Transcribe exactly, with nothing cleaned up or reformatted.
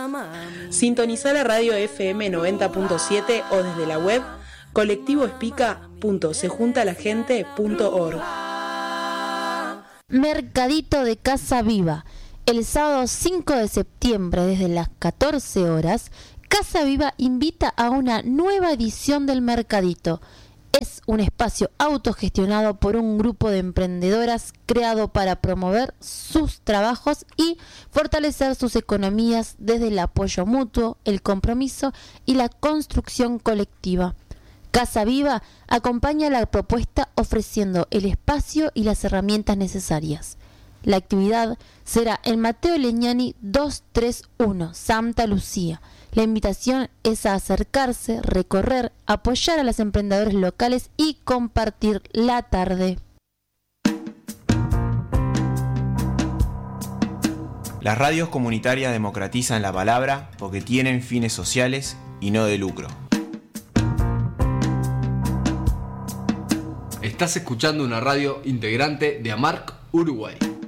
Sintonizá la radio F M noventa punto siete o desde la web colectivo espica punto se junta la gente punto org. Mercadito de Casa Viva. El sábado cinco de septiembre desde las catorce horas, Casa Viva invita a una nueva edición del Mercadito. Es un espacio autogestionado por un grupo de emprendedoras creado para promover sus trabajos y fortalecer sus economías desde el apoyo mutuo, el compromiso y la construcción colectiva. Casa Viva acompaña la propuesta ofreciendo el espacio y las herramientas necesarias. La actividad será en Mateo Legnani doscientos treinta y uno, Santa Lucía. La invitación es a acercarse, recorrer, apoyar a los emprendedores locales y compartir la tarde. Las radios comunitarias democratizan la palabra porque tienen fines sociales y no de lucro. Estás escuchando una radio integrante de AMARC Uruguay.